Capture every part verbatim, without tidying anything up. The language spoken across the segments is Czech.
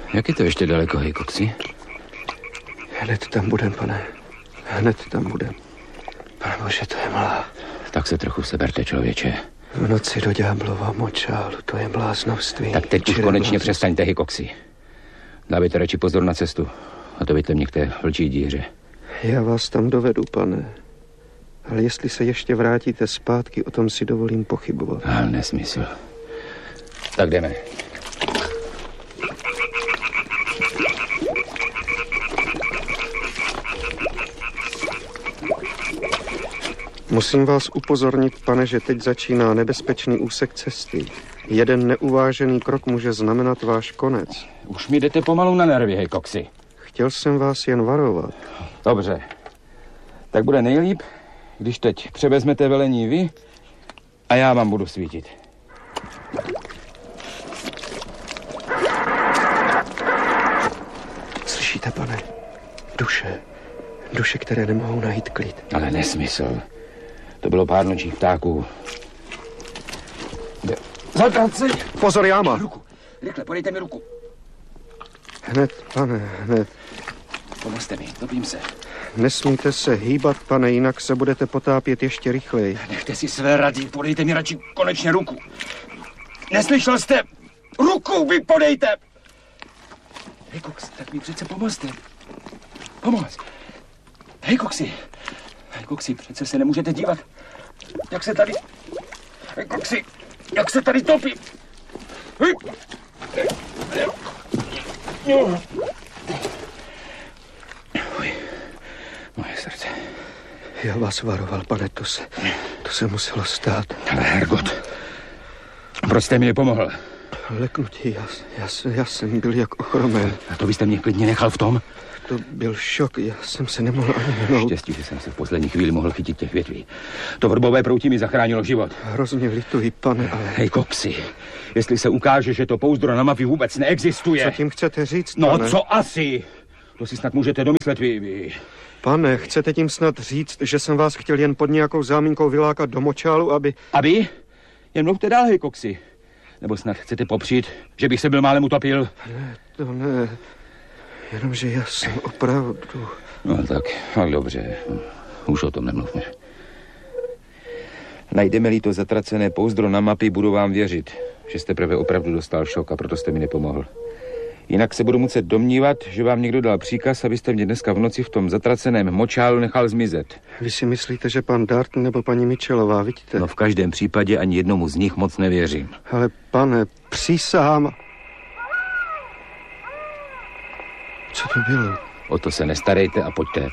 Jak je to ještě daleko, Hejkoxi? Hned tam budem, pane. Hned tam budem. Pane bože, to je mlá. Tak se trochu seberte, člověče. V noci do ďáblova močálu, to je bláznovství. Tak teď už konečně přestaňte, Hejkoxi. Dávejte radši pozor na cestu. A to víte mě k té vlčí díře. Já vás tam dovedu, pane. Ale jestli se ještě vrátíte zpátky, o tom si dovolím pochybovat. Ale nesmysl. Tak jdeme. Musím vás upozornit, pane, že teď začíná nebezpečný úsek cesty. Jeden neuvážený krok může znamenat váš konec. Už mi jdete pomalu na nervy, Hejkoxi. Chtěl jsem vás jen varovat. Dobře. Tak bude nejlíp, když teď převezmete velení vy a já vám budu svítit. Slyšíte, pane? Duše. Duše, které nemohou najít klid. Ale nesmysl. To bylo pár nočních ptáků. Zatraci! Pozor, jáma! Ruku. Rychle, podejte mi ruku. Hned, pane, hned. Pomozte mi, topím se. Nesmíte se hýbat, pane, jinak se budete potápět ještě rychleji. Nechte si své rady, podejte mi radši konečně ruku. Neslyšel jste? Ruku mi podejte! Hejkoxi, tak mi přece pomozte. Pomoz. Hejkoxi. Hejkoxi, přece se nemůžete dívat. Jak se tady... Hejkoxi, jak se tady topí. Hej. Uj, moje srdce. Já vás varoval, pane, to se, to se muselo stát. Ale Hergot, proč jste mi nepomohl? Leknutí, já, já, já jsem byl jak ochromen. A to byste mě klidně nechal v tom? To byl šok, já jsem se nemohl ani hnout. Štěstí, že jsem se v poslední chvíli mohl chytit těch větví. To vrbové proutí mi zachránilo život. Hrozně lituji, pane, ale... Hejkoxi, jestli se ukáže, že to pouzdro na mapě vůbec neexistuje... Co tím chcete říct, No, pane? co asi? To si snad můžete domyslet vy, vy. Pane, chcete tím snad říct, že jsem vás chtěl jen pod nějakou záminkou vylákat do močálu, aby... Aby? Jen mluvte dál, Hejkoxi. Nebo snad chcete popřít, že bych se byl málem utopil? Ne, to ne... Jenomže já jsem opravdu... No tak, tak dobře. Už o tom nemluvme. Najdeme-li to zatracené pouzdro na mapy, budu vám věřit, že jste prvé opravdu dostal šok a proto jste mi nepomohl. Jinak se budu muset domnívat, že vám někdo dal příkaz, abyste mě dneska v noci v tom zatraceném močálu nechal zmizet. Vy si myslíte, že pan Darton nebo paní Mitchellová, vidíte? No v každém případě ani jednomu z nich moc nevěřím. Ale pane, přísahám... Co to bylo? O to se nestarejte a pojďte.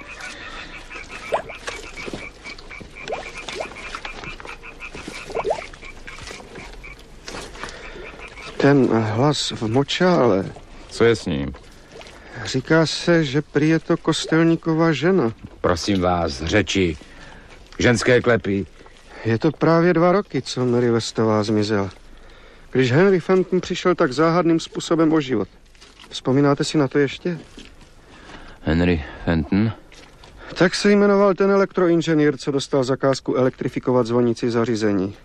Ten hlas v močále... Co je s ním? Říká se, že prý je to kostelníková žena. Prosím vás, řeči. Ženské klepy. Je to právě dva roky, co Mary Westová zmizela. Když Henry Fenton přišel tak záhadným způsobem o život. Vzpomínáte si na to ještě? Henry Fenton? Tak se jmenoval ten elektroinženýr, co dostal zakázku elektrifikovat zvonici zařízení.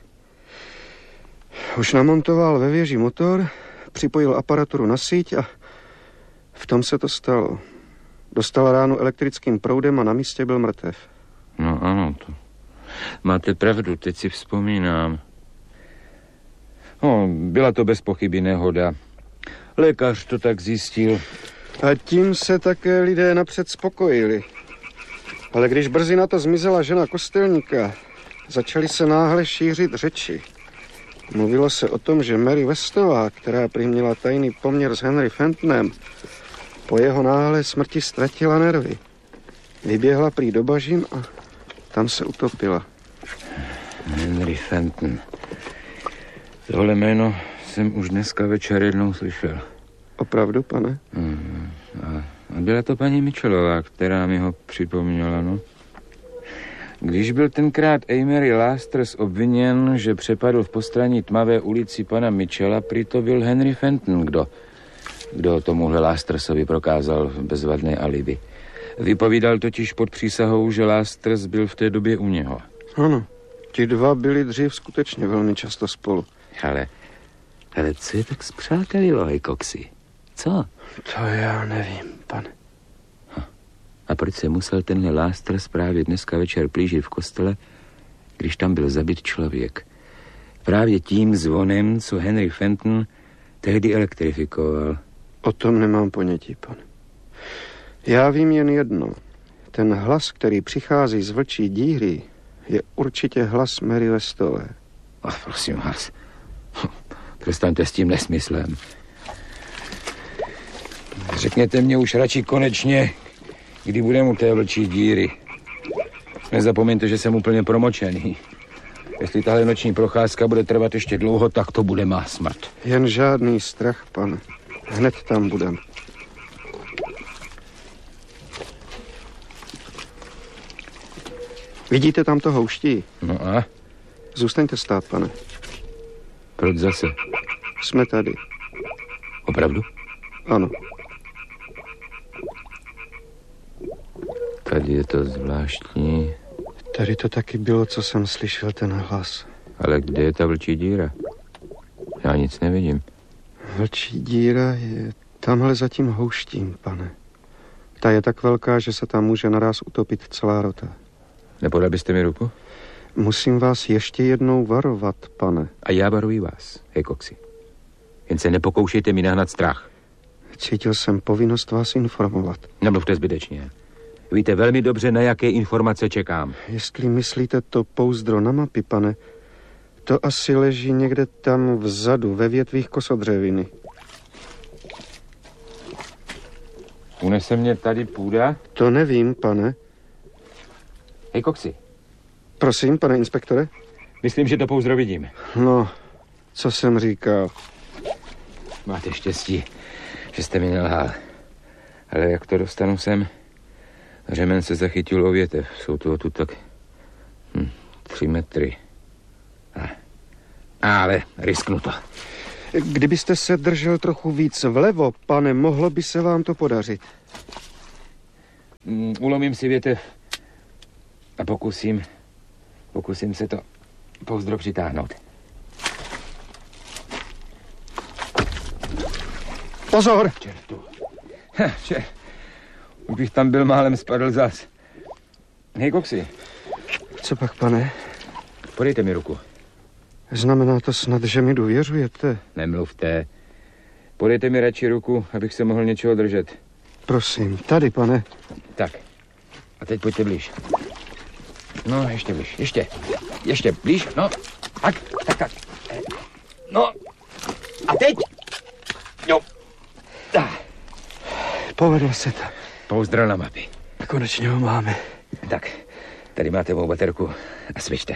Už namontoval ve věži motor, připojil aparaturu na síť a v tom se to stalo. Dostal ránu elektrickým proudem a na místě byl mrtev. No ano, to... Máte pravdu, teď si vzpomínám. No, byla to bez pochyby nehoda. Lékař to tak zjistil. A tím se také lidé napřed spokojili. Ale když brzy na to zmizela žena kostelníka, začaly se náhle šířit řeči. Mluvilo se o tom, že Mary Westová, která prý měla tajný poměr s Henry Fentonem, po jeho náhlé smrti ztratila nervy. Vyběhla prý do bažin a tam se utopila. Henry Fenton. Tohle jméno jsem už dneska večer jednou slyšel. Opravdu, pane? Hmm. A, a byla to paní Mitchellová, která mi ho připomněla, no. Když byl tenkrát Amory Lasters obviněn, že přepadl v postranní tmavé ulici pana Mitchella, prý to byl Henry Fenton, kdo, kdo tomuhle Lastersovi prokázal bezvadné alibi. Vypovídal totiž pod přísahou, že Lasters byl v té době u něho. Ano, ti dva byli dřív skutečně velmi často spolu. Ale, ale co je tak zpřátelilo, Hejkoxi? Co? To já nevím, pane. A proč se musel tenhle Lasters právě dneska večer plížit v kostele, když tam byl zabit člověk? Právě tím zvonem, co Henry Fenton tehdy elektrifikoval. O tom nemám ponětí, pane. Já vím jen jedno. Ten hlas, který přichází z vlčí díry, je určitě hlas Mary Westové. Ach, prosím vás. Přestaňte s tím nesmyslem. Řekněte mě už radši konečně, kdy budeme u té vlčí díry. Nezapomeňte, že jsem úplně promočený. Jestli tahle noční procházka bude trvat ještě dlouho, tak to bude má smrt. Jen žádný strach, pane. Hned tam budem. Vidíte tam to houští? No a? Zůstaňte stát, pane. Proč zase? Jsme tady. Opravdu? Ano. Tady je to zvláštní. Tady to taky bylo, co jsem slyšel, ten hlas. Ale kde je ta vlčí díra? Já nic nevidím. Vlčí díra je tamhle za tím houštím, pane. Ta je tak velká, že se tam může naraz utopit celá rota. Nepodal byste mi ruku? Musím vás ještě jednou varovat, pane. A já varuji vás, Hejkoxi. Jen se nepokoušejte mi nahnat strach. Cítil jsem povinnost vás informovat. Nemluvte zbytečně. Víte velmi dobře, na jaké informace čekám. Jestli myslíte to pouzdro na mapy, pane, to asi leží někde tam vzadu, ve větvích kosodřeviny. Unese mě tady půda? To nevím, pane. Hejkoxi. Prosím, pane inspektore? Myslím, že to pouzdro vidím. No, co jsem říkal. Máte štěstí, že jste mi nelhal. Ale jak to dostanu sem? Řemen se zachytil o větev. Jsou toho tu tak hm, tři metry. A, ale risknu to. Kdybyste se držel trochu víc vlevo, pane, mohlo by se vám to podařit. Mm, ulomím si větev a pokusím, pokusím se to pouzdro přitáhnout. Pozor! Čertu. Ha, čer. Už bych tam byl, málem spadl zas. Hejkoxi. Co pak, pane? Podejte mi ruku. Znamená to snad, že mi důvěřujete? Nemluvte. Podejte mi radši ruku, abych se mohl něčeho držet. Prosím, tady, pane. Tak. A teď pojďte blíž. No, ještě blíž. Ještě. Ještě blíž. No. Tak, tak, tak. No. A teď. Jo. Tak. Povedlo se to. Pouzdro na mapy. Konečně ho máme. Tak, tady máte mou baterku a svičte.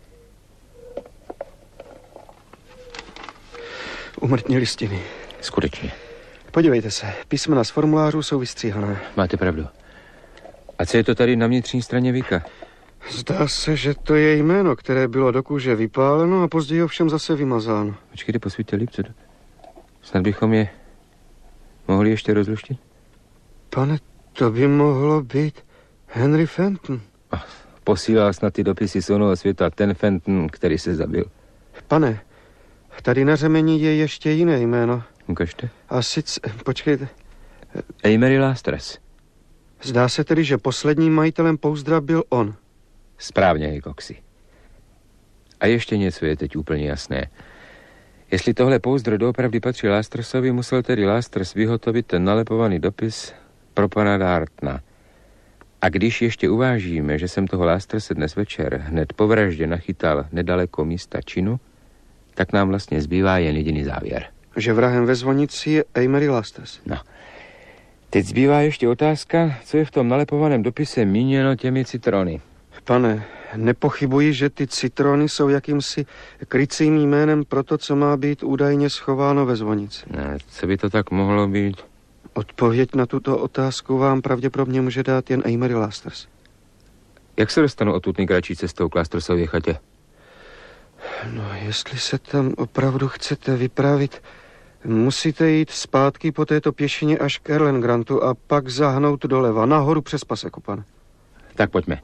Úmrtní listiny. Skutečně. Podívejte se, písmena z formulářů jsou vystříhané. Máte pravdu. A co je to tady na vnitřní straně víka? Zdá se, že to je jméno, které bylo do kůže vypáleno a později ovšem zase vymazáno. Počkejte, posvíťte líp, co to? Snad bychom je mohli ještě rozluštit? Pane, to by mohlo být Henry Fenton. Posílal snad ty dopisy z onoho světa ten Fenton, který se zabil. Pane, tady na řemení je ještě jiné jméno. Ukažte. A sice, počkejte. Emery Lasters. Zdá se tedy, že posledním majitelem pouzdra byl on. Správně, Hejkoxi. A ještě něco je teď úplně jasné. Jestli tohle pouzdro doopravdy patří Lastersovi, musel tedy Lasters vyhotovit ten nalepovaný dopis pro pana Dartna. A když ještě uvážíme, že jsem toho Lasterse dnes večer hned po vraždě nachytal nedaleko místa činu, tak nám vlastně zbývá jen jediný závěr. Že vrahem ve zvonici je Emery Lasters. No. Teď zbývá ještě otázka, co je v tom nalepovaném dopise míněno těmi citrony. Pane, nepochybuji, že ty citrony jsou jakýmsi krycím jménem pro to, co má být údajně schováno ve zvonici. Ne, co by to tak mohlo být? Odpověď na tuto otázku vám pravděpodobně může dát jen Emery Lasters. Jak se dostanu odtud nejkratší cestou k Lastersově chatě? No, jestli se tam opravdu chcete vypravit, musíte jít zpátky po této pěšině až k Erlengrantu a pak zahnout doleva, nahoru přes paseku, pane. Tak pojďme.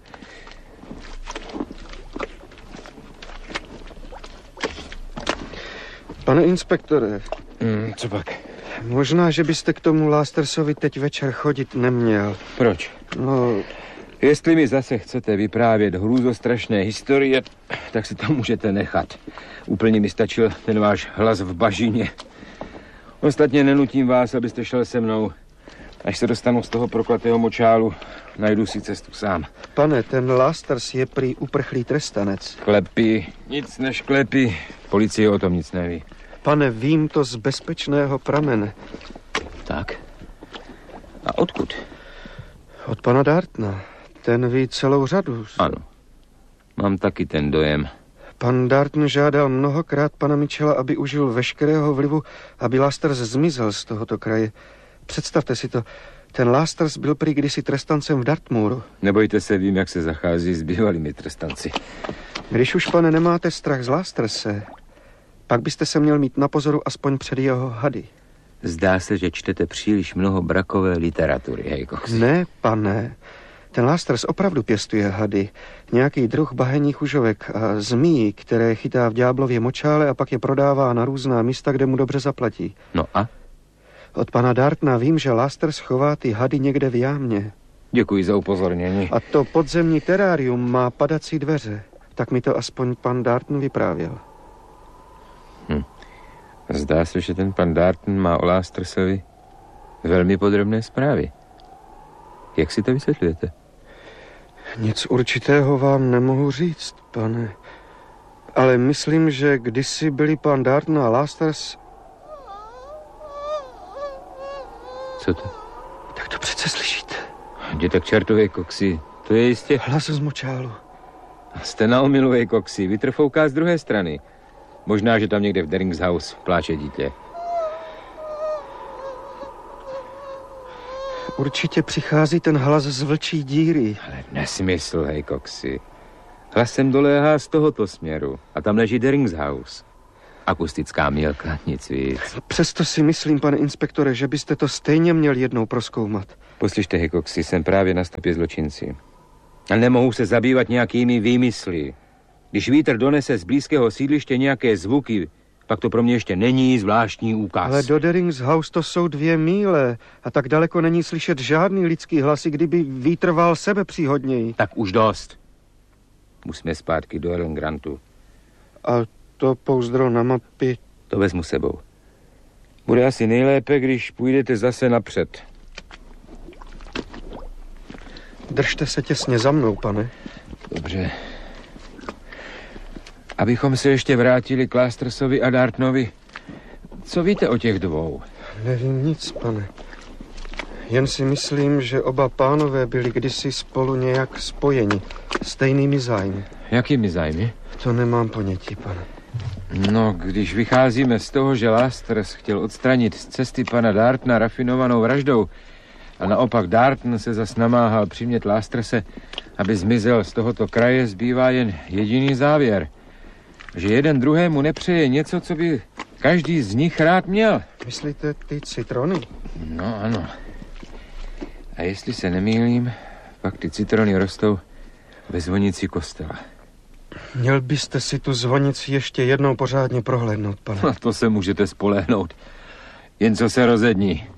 Pane inspektore. Hmm, co pak? Možná, že byste k tomu Lastersovi teď večer chodit neměl. Proč? No, Jestli mi zase chcete vyprávět hrůzostrašné historie, tak si to můžete nechat. Úplně mi stačil ten váš hlas v bažině. Ostatně nenutím vás, abyste šel se mnou. Až se dostanu z toho prokletého močálu, najdu si cestu sám. pane, ten Lasters je prý uprchlý trestanec. Klepy, nic než klepy. Policie o tom nic neví. Pane, vím to z bezpečného pramene. Tak? A odkud? Od pana Dartna. Ten ví celou řadu. Ano, mám taky ten dojem. Pan Darton žádal mnohokrát pana Mitchella, aby užil veškerého vlivu, aby Lasters zmizel z tohoto kraje. Představte si to, ten Lasters byl prý kdysi trestancem v Dartmouru. Nebojte se, vím, jak se zachází s bývalými trestanci. Když už, pane, nemáte strach z Lasterse, pak byste se měl mít na pozoru aspoň před jeho hady. Zdá se, že čtete příliš mnoho brakové literatury, hej, Cox. Ne, pane. Ten Lasters opravdu pěstuje hady. Nějaký druh bahenních užovek a zmí, které chytá v ďáblově močále a pak je prodává na různá místa, kde mu dobře zaplatí. No a? Od pana Dartna vím, že Lasters chová ty hady někde v jámě. Děkuji za upozornění. A to podzemní terárium má padací dveře. Tak mi to aspoň pan Darton vyprávěl. Hm. Zdá se, že ten pan Darton má o Lastersovi velmi podrobné zprávy. Jak si to vysvětlujete? Nic určitého vám nemohu říct, pane. Ale myslím, že kdysi byli pan Darton a Lasters... Co to? Tak to přece slyšíte. Jděte k čertové, Coxy. To je jistě... Hlas z močálu. Jste na omylu, Coxy. Vytrfouká z druhé strany. Možná, že tam někde v Derings House pláče dítě. Určitě přichází ten hlas z vlčí díry. Ale nesmysl, hej, Coxy. Hlasem doléhá z tohoto směru. A tam leží Derings House. Akustická mílka, nic víc. Přesto si myslím, pane inspektore, že byste to stejně měl jednou prozkoumat. Poslyšte, hej, Coxy, jsem právě na stopě zločinci. A nemohu se zabývat nějakými výmysly. Když vítr donese z blízkého sídliště nějaké zvuky, pak to pro mě ještě není zvláštní úkaz. Ale do Derings House to jsou dvě míle a tak daleko není slyšet žádný lidský hlasy, kdyby vítr vál sebe příhodněji. Tak už dost. Musíme zpátky do Ellen Grantu. A to pouzdro na mapy... To vezmu sebou. Bude asi nejlépe, když půjdete zase napřed. Držte se těsně za mnou, pane. Dobře. Abychom se ještě vrátili k Lastersovi a Dartnovi. Co víte o těch dvou? Nevím nic, pane. Jen si myslím, že oba pánové byli kdysi spolu nějak spojeni. Stejnými zájmy. Jakými zájmy? To nemám ponětí, pane. No, když vycházíme z toho, že Lasters chtěl odstranit z cesty pana Dartna rafinovanou vraždou a naopak Darton se zas namáhal přimět Lasterse, aby zmizel z tohoto kraje, zbývá jen jediný závěr. Že jeden druhému nepřeje něco, co by každý z nich rád měl. Myslíte ty citrony? No, ano. A jestli se nemýlím, pak ty citrony rostou ve zvonici kostela. Měl byste si tu zvonici ještě jednou pořádně prohlédnout, pane. Na to se můžete spolehnout. Jen co se rozední.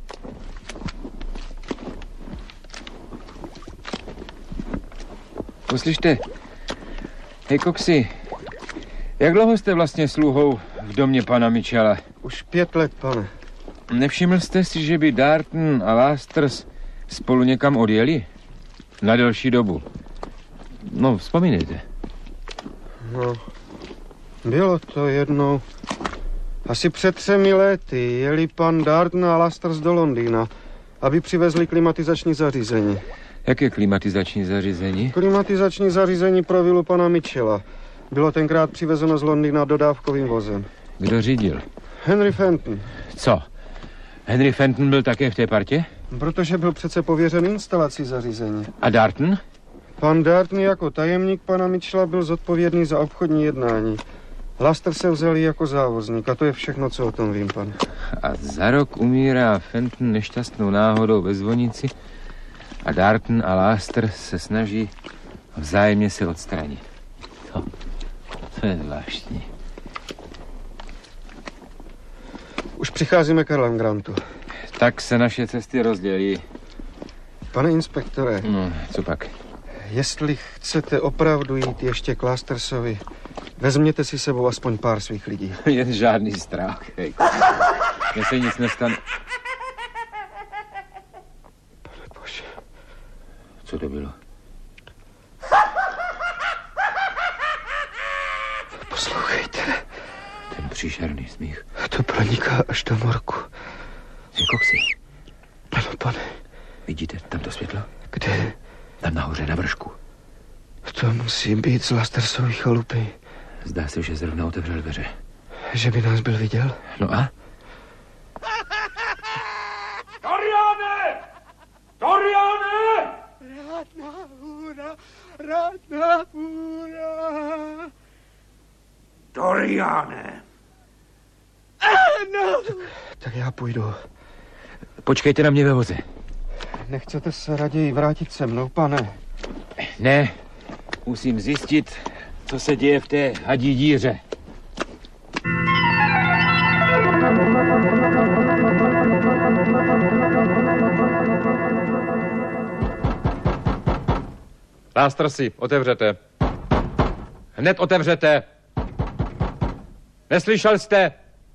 Poslyšte, hej, Coxy, jak dlouho jste vlastně sluhou v domě pana Mitchella? Už pět let, pane. Nevšiml jste si, že by Darton a Lasters spolu někam odjeli? Na delší dobu. No, vzpomínejte. No, bylo to jednou. Asi před třemi lety jeli pan Darton a Lasters do Londýna, aby přivezli klimatizační zařízení. Jaké klimatizační zařízení? Klimatizační zařízení pro vilu pana Mitchella. Bylo tenkrát přivezeno z Londýna dodávkovým vozem. Kdo řídil? Henry Fenton. Co? Henry Fenton byl také v té partě? Protože byl přece pověřen instalací zařízení. A Darton? Pan Darton jako tajemník pana Mitchella byl zodpovědný za obchodní jednání. Laster se vzali jako závozník a to je všechno, co o tom vím, pane. A za rok umírá Fenton nešťastnou náhodou ve zvonici a Darton a Laster se snaží vzájemně se odstranit. To, to je zvláštní. Už přicházíme k Erlangrantu. Tak se naše cesty rozdělí. Pane inspektore. No, co pak? Jestli chcete opravdu jít ještě k Lastersovi, vezměte si sebou aspoň pár svých lidí. Jen žádný strach. Hej. Mně se nic nestane. Pane bože. Co to bylo? Poslouchejte. Ten příšerný smích. To proniká až do morku. Jsi koksy. Ano, pane. Vidíte tam to světlo? Kde? Tam nahoře na vršku. To musí být z Lastersových chalupy. Zdá se, že zrovna otevřel dveře. Že by nás byl viděl? No a? Doriane! Doriane! Rádná hůra, rádná hůra. Doriane! Ano! Tak já půjdu. Počkejte na mě ve voze. Nechcete se raději vrátit se mnou, pane? Ne, musím zjistit, co se děje v té hadí díře. Lástrsi, otevřete. Hned otevřete. Neslyšel jste?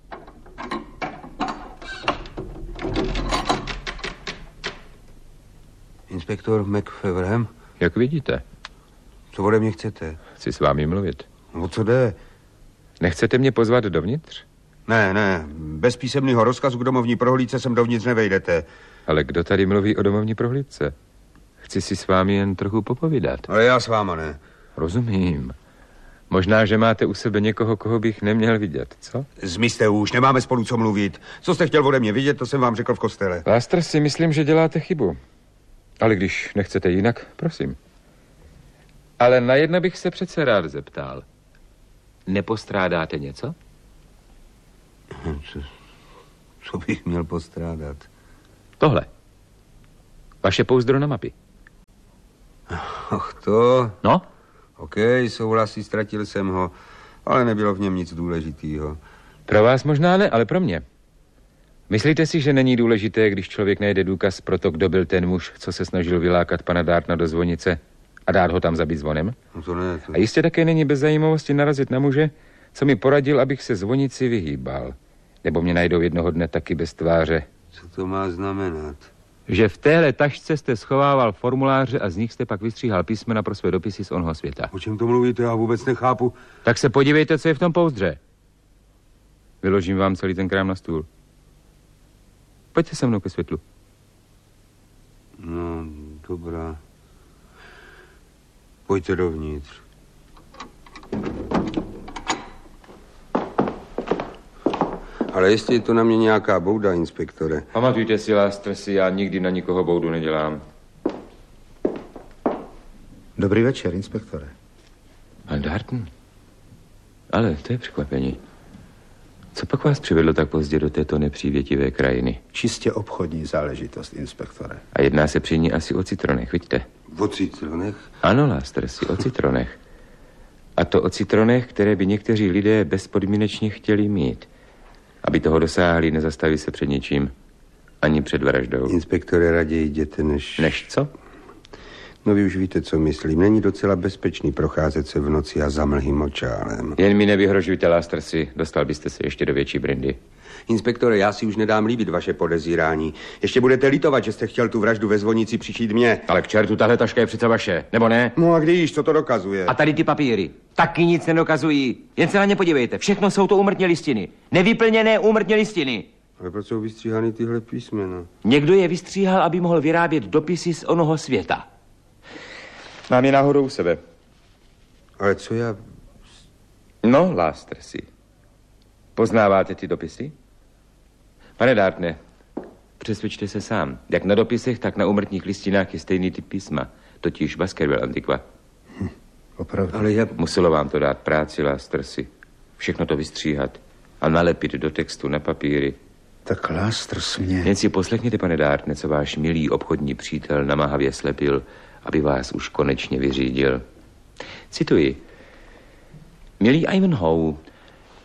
Inspektor McFeverham? Jak vidíte, Co ode mě chcete? chci s vámi mluvit. O co jde? Nechcete mě pozvat dovnitř? Ne, ne, bez písemného rozkazu k domovní prohlídce sem dovnitř nevejdete. Ale kdo tady mluví o domovní prohlídce? Chci si s vámi jen trochu popovídat. Ale já s váma ne. Rozumím. Možná, že máte u sebe někoho, koho bych neměl vidět, co? Zmizte už, nemáme spolu co mluvit. Co jste chtěl ode mě vidět, to jsem vám řekl v kostele. Láster, si myslím, že děláte chybu. Ale když nechcete jinak, prosím. Ale na jedno bych se přece rád zeptal. Nepostrádáte něco? Co, co bych měl postrádat? Tohle. Vaše pouzdro na mapy. Ach to... No? OK, souhlasí, ztratil jsem ho, ale nebylo v něm nic důležitého. Pro vás možná ne, ale pro mě. Myslíte si, že není důležité, když člověk najde důkaz pro to, kdo byl ten muž, co se snažil vylákat pana Dartna do zvonice a dát ho tam zabít zvonem? No to ne, to... A jistě také není bez zajímavosti narazit na muže, co mi poradil, abych se zvonici vyhýbal. Nebo mě najdou jednoho dne taky bez tváře. Co to má znamenat? Že v téhle tašce jste schovával formuláře a z nich jste pak vystříhal písmena pro své dopisy z onho světa. O čem to mluvíte, já vůbec nechápu. Tak se podívejte, co je v tom pouzdře. Vyložím vám celý ten krám na stůl. Pojďte se mnou ke světlu. No, dobrá. Pojďte dovnitř. Ale jestli je to na mě nějaká bouda, inspektore. Pamatujte si, Lástrsi, já nikdy na nikoho boudu nedělám. Dobrý večer, inspektore. Pan Darton? Ale to je překvapení. Co pak vás přivedlo tak pozdě do této nepřívětivé krajiny? Čistě obchodní záležitost, inspektore. A jedná se při ní asi o citronech, vidíte? O citronech? Ano, Lástrsi, o citronech. A to o citronech, které by někteří lidé bezpodmínečně chtěli mít. Aby toho dosáhli, nezastaví se před ničím. Ani před vraždou. Inspektore, raději jděte, než... Než co? No vy už víte, co myslím. Není docela bezpečný procházet se v noci a za mlhým močálem. Jen mi nevyhrožujte, Lástrsi. Dostal byste se ještě do větší brindy. Inspektore, já si už nedám líbit vaše podezírání. Ještě budete litovat, že jste chtěl tu vraždu ve zvonici přišít mě. Ale k čertu, tahle taška je přece vaše, nebo ne? No a když, co to dokazuje? A tady ty papíry. Taky nic nedokazují. Jen se na ně podívejte. Všechno jsou to úmrtní listiny. Nevyplněné úmrtní listiny. Ale proč jsou vystříhány tyhle písmena? Někdo je vystříhal, aby mohl vyrábět dopisy z onoho světa. Mám je náhodou u sebe. Ale co já... No, Lástrsi. Poznáváte ty dopisy? Pane Dartne, přesvědčte se sám. Jak na dopisech, tak na úmrtních listinách je stejný typ písma. Totiž Baskerville Antiqua. Hm, opravdu. Ale já... Muselo vám to dát práci, Lástrsi. Všechno to vystříhat a nalepit do textu na papíry. Tak Lástrs mě... Jen si poslechněte, pane Dartne, co váš milý obchodní přítel namáhavě slepil, aby vás už konečně vyřídil. Cituji. Milý Ivanhoe,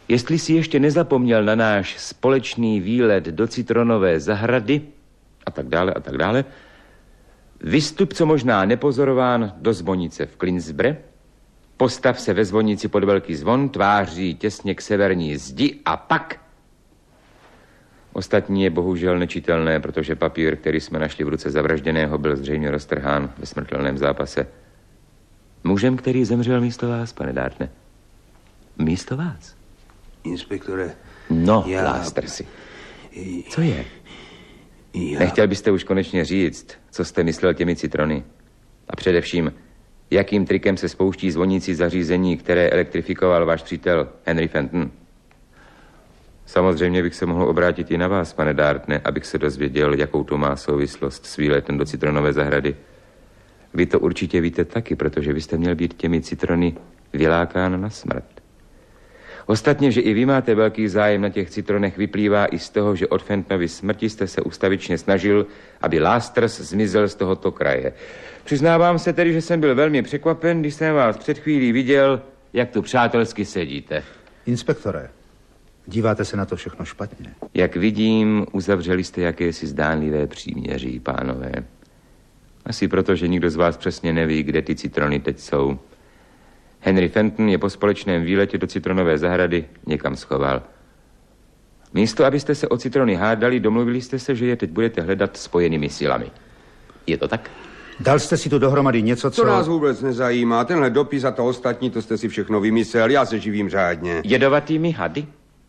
Jestli si ještě nezapomněl na náš společný výlet do Citronové zahrady a tak dále a tak dále, vystup co možná nepozorován do zvonice v Klinsbre, postav se ve zvonici pod velký zvon, tváří těsně k severní zdi a pak... Ostatní je bohužel nečitelné, protože papír, který jsme našli v ruce zavražděného, byl zřejmě roztrhán ve smrtelném zápase. Mužem, který zemřel místo vás, pane Dartne. Místo vás? Inspektore, No, já... Lastersi. Co je? Já... Nechtěl byste už konečně říct, co jste myslel těmi citrony? A především, jakým trikem se spouští zvonící zařízení, které elektrifikoval váš přítel Henry Fenton? Samozřejmě bych se mohl obrátit i na vás, pane Dartne, abych se dozvěděl, jakou to má souvislost s výletem do Citronové zahrady. Vy to určitě víte taky, protože vy jste měl být těmi citrony vylákán na smrt. Ostatně, že i vy máte velký zájem na těch citronech, vyplývá i z toho, že od Fentonovy smrti jste se ustavičně snažil, aby Lasters zmizel z tohoto kraje. Přiznávám se tedy, že jsem byl velmi překvapen, když jsem vás před chvílí viděl, jak tu přátelsky sedíte. Inspektore, díváte se na to všechno špatně. Jak vidím, uzavřeli jste jakési zdánlivé příměří, pánové. Asi proto, že nikdo z vás přesně neví, kde ty citrony teď jsou. Henry Fenton je po společném výletě do Citronové zahrady někam schoval. Místo, abyste se o citrony hádali, domluvili jste se, že je teď budete hledat spojenými silami. Je to tak? Dal jste si tu dohromady něco, co... To nás vůbec nezajímá. Tenhle dopis a to ostatní, to jste si všechno vymyslel. Já se živím řádně. Jedovatými hady?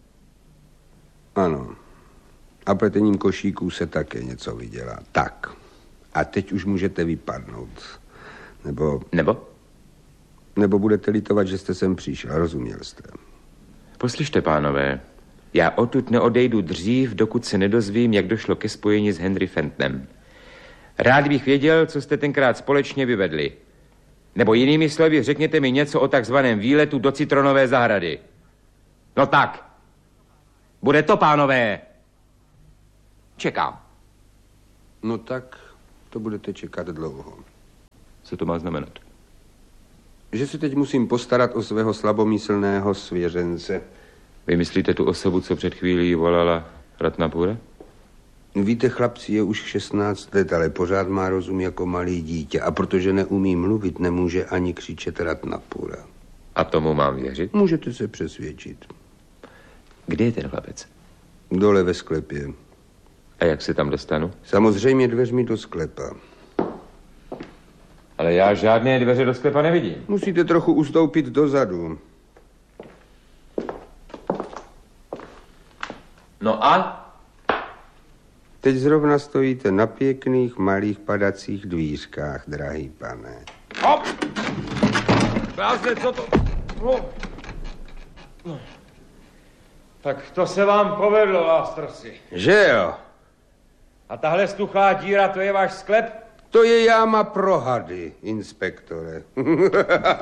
Ano. A pletením košíků se také něco vydělá. Tak. A teď už můžete vypadnout. Nebo... Nebo? Nebo budete litovat, že jste sem přišel. Rozuměl jste. Poslyšte, pánové. Já odtud neodejdu dřív, dokud se nedozvím, jak došlo ke spojení s Henry Fentonem. Rád bych věděl, co jste tenkrát společně vyvedli. Nebo jinými slovy, řekněte mi něco o takzvaném výletu do Citronové zahrady. No tak. Bude to, pánové. Čekám. No tak, to budete čekat dlouho. Co to má znamenat? Že se teď musím postarat o svého slabomyslného svěřence. Vy myslíte tu osobu, co před chvílí volala Ratnapura? Víte, chlapci, je už šestnáct let, ale pořád má rozum jako malý dítě. A protože neumí mluvit, nemůže ani křičet Ratnapura. A tomu mám věřit? Můžete se přesvědčit. Kde je ten chlapec? Dole ve sklepě. A jak se tam dostanu? Samozřejmě dveřmi do sklepa. Ale já žádné dveře do sklepa nevidím. Musíte trochu ustoupit dozadu. No a? Teď zrovna stojíte na pěkných malých padacích dvířkách, drahý pane. Hop! Blázne, co to... No. No. Tak to se vám povedlo, Lastersi. Že jo? A tahle stuchlá díra, to je váš sklep? To je jáma pro hady, inspektore.